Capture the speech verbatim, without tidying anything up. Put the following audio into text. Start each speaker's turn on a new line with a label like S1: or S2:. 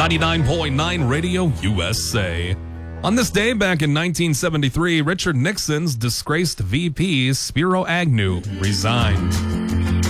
S1: ninety-nine point nine Radio U S A. On this day back in nineteen seventy-three, Richard Nixon's disgraced V P, Spiro Agnew, resigned.